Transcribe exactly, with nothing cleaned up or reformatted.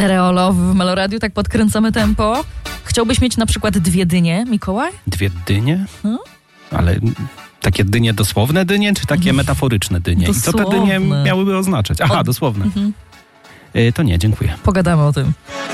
stereolowy w Meloradiu, tak podkręcamy tempo. Chciałbyś mieć na przykład dwie dynie, Mikołaj? Dwie dynie? Hmm? Ale takie dynie dosłowne dynie, czy takie metaforyczne dynie? I co te dynie miałyby oznaczać? Aha, O. dosłowne. Mhm. Y, to nie, dziękuję. Pogadamy o tym.